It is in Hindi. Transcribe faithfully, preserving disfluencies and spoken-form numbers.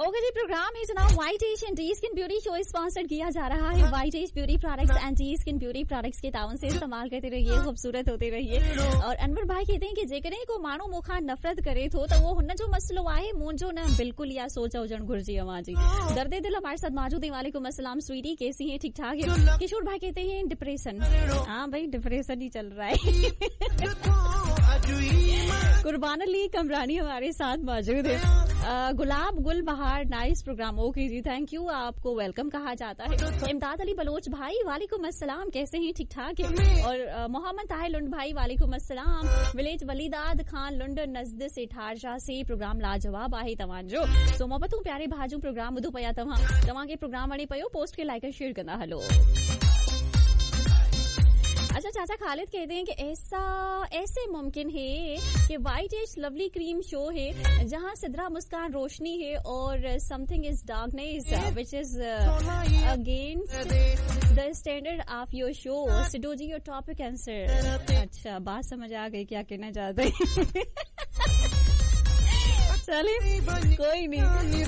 ओके जी, प्रोग्राम है जनाब white as and D skin beauty show sponsored किया जा रहा है। White as beauty products and D skin beauty products के ताउन से इस्तेमाल करते रहिए, खूबसूरत होते रहिए। और अनवर भाई कहते हैं कि जेकॾहिं को माण्हू मूंखां नफ़रत करे थो त उहो हुन जो मसलो आहे, मुंहिंजो न बिल्कुल इहा सोच हुजण घुर्जे अवां जी। दर्दे दिल हमारे साथ मौजूद है। वालेकुम अस्सलाम स्वीटी, कैसी हैं? ठीक ठाक है। किशोर भाई कहते हैं डिप्रेशन। हाँ भाई, डिप्रेशन ही चल रहा है। कुर्बान अली कमरानी हमारे साथ मौजूद है। आ, गुलाब गुल बहार nice program. Okay ji, thank you, आपको वेलकम कहा जाता है। इमदाद अली बलोच भाई वालेकुम अस्सलाम, कैसे हैं? ठीक ठाक है। और मोहम्मद ताहिर लुंड भाई वालेकुम अस्सलाम। विलेज वलीदाद खान लुंड नज़द से ठारजा से प्रोग्राम लाजवाब आहे तव्हांजो। सो मोहब्बतूं प्यारे भाजू प्रोग्राम ॿुधो पिया तव्हां तव्हां खे प्रोग्राम वणे पियो, पोस्ट खे लाइक शेयर कंदा हलो। अच्छा, चाचा खालिद कहते हैं कि ऐसा ऐसे मुमकिन है कि white as lovely cream show है जहां सिद्रा मुस्कान रोशनी है और something is darkness which is against the standard of your show. सिडो ji your topic answer. अच्छा, बात समझ आ गई क्या कहना चाहते हैं। चलिए कोई नहीं।